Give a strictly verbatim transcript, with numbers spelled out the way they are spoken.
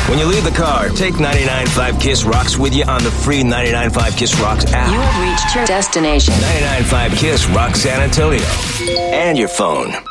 When you leave the car, take ninety-nine point five KISS Rocks with you on the free ninety-nine point five KISS Rocks app. You have reached your destination. ninety-nine point five KISS Rock San Antonio. And your phone.